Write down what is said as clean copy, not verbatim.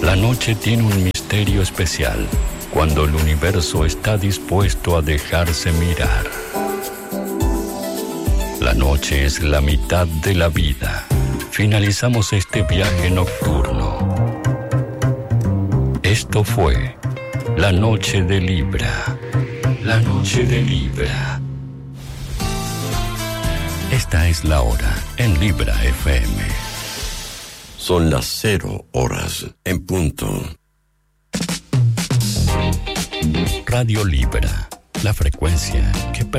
La noche tiene un misterio especial cuando el universo está dispuesto a dejarse mirar. La noche es la mitad de la vida. Finalizamos este viaje nocturno. Esto fue La Noche de Libra. La Noche de Libra. Esta es la hora en Libra FM. Son las 0 horas en punto. Radio Libra, la frecuencia que